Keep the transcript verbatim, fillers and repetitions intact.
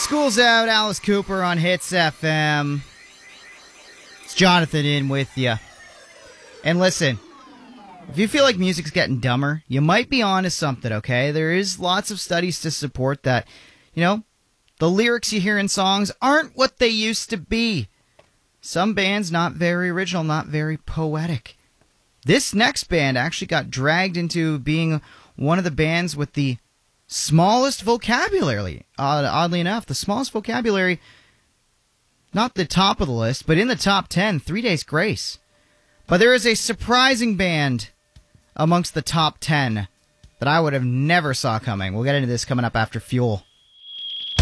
School's out, Alice Cooper on Hits F M. It's Jonathan in with you. And listen, if you feel like music's getting dumber, you might be onto something, okay? There is lots of studies to support that, you know, the lyrics you hear in songs aren't what they used to be. Some bands not very original, not very poetic. This next band actually got dragged into being one of the bands with the smallest vocabulary. Uh, oddly enough, the smallest vocabulary, not the top of the list, but in the top ten, Three Days Grace. But there is a surprising band amongst the top ten that I would have never saw coming. We'll get into this coming up after Fuel.